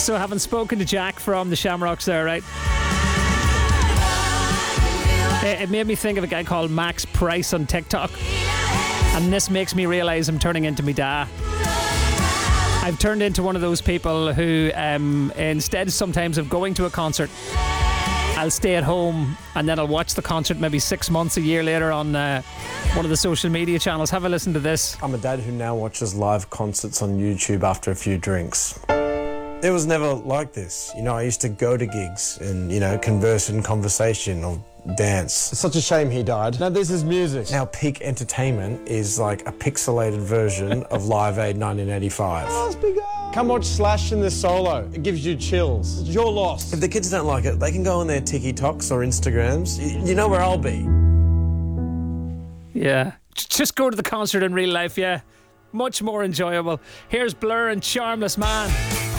So having spoken to Jack from the Shamrocks there, right? It made me think of a guy called Max Price on TikTok. And this makes me realise I'm turning into me dad. I've turned into one of those people who, instead sometimes of going to a concert, I'll stay at home and then I'll watch the concert maybe 6 months, a year later on one of the social media channels. Have a listen to this. I'm a dad who now watches live concerts on YouTube after a few drinks. It was never like this. You know, I used to go to gigs and, you know, converse in conversation or dance. It's such a shame he died. Now this is music. Now Peak Entertainment is like a pixelated version of Live Aid 1985. Come watch Slash in the solo. It gives you chills. It's your loss. If the kids don't like it, they can go on their TikToks or Instagrams. You know where I'll be. Yeah. Just go to the concert in real life, yeah. Much more enjoyable. Here's Blur and Charmless Man.